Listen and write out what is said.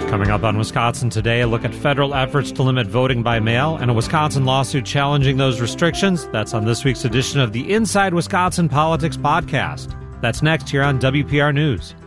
Coming up on Wisconsin Today, a look at federal efforts to limit voting by mail and a Wisconsin lawsuit challenging those restrictions. That's on this week's edition of the Inside Wisconsin Politics podcast. That's next here on WPR News.